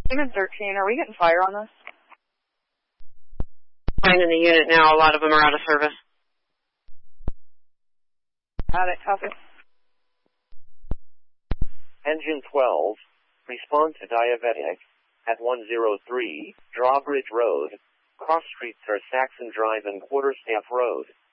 Unit 13, are we getting fire on this? Fine in the unit now. A lot of them are out of service. Got it, copy. Engine 12, respond to diabetic at 103 Drawbridge Road, cross streets are Saxon Drive and Quarterstaff Road.